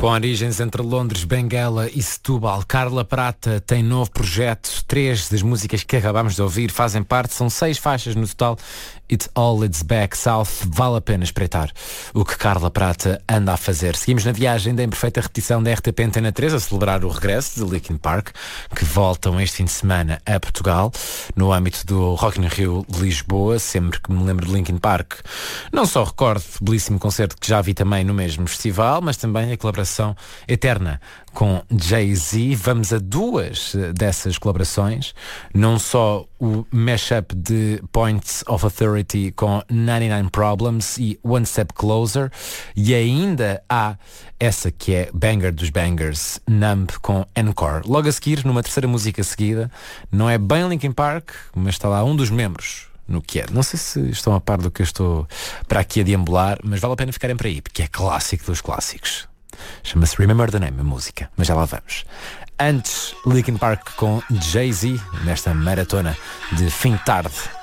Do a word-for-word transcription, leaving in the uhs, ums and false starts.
Com origens entre Londres, Benguela e Setúbal, Carla Prata tem novo projeto. Três das músicas que acabámos de ouvir fazem parte, são seis faixas no total. It All Leads Back South. Vale a pena espreitar o que Carla Prata anda a fazer. Seguimos na viagem da imperfeita repetição da R T P Antena três a celebrar o regresso de Linkin Park, que voltam este fim de semana a Portugal, no âmbito do Rock in Rio Lisboa. Sempre que me lembro de Linkin Park, não só recordo o belíssimo concerto que já vi também no mesmo festival, mas também a colaboração eterna com Jay-Z. Vamos a duas dessas colaborações, não só o mashup de Points of Authority com noventa e nove Problems e One Step Closer, e ainda há essa que é banger dos bangers, Numb com Encore. Logo a seguir, numa terceira música seguida, não é bem Linkin Park, mas está lá um dos membros no que é. Não sei se estão a par do que eu estou para aqui a deambular, mas vale a pena ficarem para aí, porque é clássico dos clássicos. Chama-se Remember the Name, a música, mas já lá vamos. Antes, Linkin Park com Jay-Z, nesta maratona de fim de tarde.